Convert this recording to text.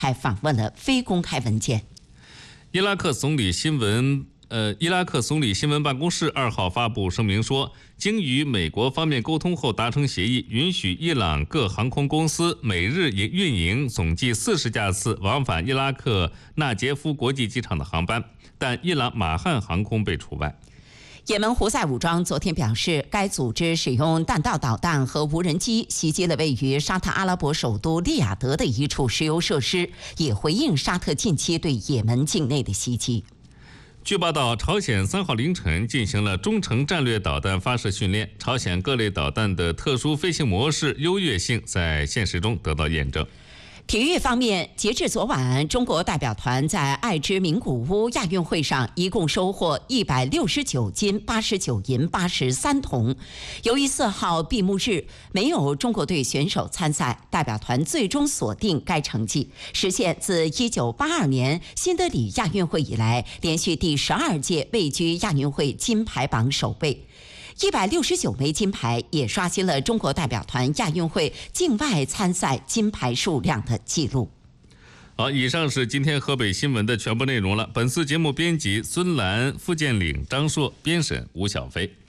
还访问了非公开文件。 伊拉克总理新闻办公室2号发布声明说，经与美国方面沟通后达成协议，允许伊朗各航空公司每日运营总计40架次往返伊拉克纳杰夫国际机场的航班，但伊朗马汉航空被除外。 也门胡塞武装昨天表示，该组织使用弹道导弹和无人机袭击了位于沙特阿拉伯首都利雅得的一处石油设施，也回应沙特近期对也门境内的袭击。 据报道，朝鲜3号凌晨进行了中程战略导弹发射训练，朝鲜各类导弹的特殊飞行模式优越性在现实中得到验证。 体育方面，截至昨晚，中国代表团在爱知名古屋亚运会上一共收获169金、89银、83铜。由于4号闭幕日没有中国队选手参赛，代表团最终锁定该成绩，实现自1982年新德里亚运会以来连续第12届位居亚运会金牌榜首位。169枚金牌也刷新了中国代表团亚运会境外参赛金牌数量的纪录。 好，以上是今天河北新闻的全部内容了。本次节目编辑孙兰、付建岭、张硕，编审吴小飞。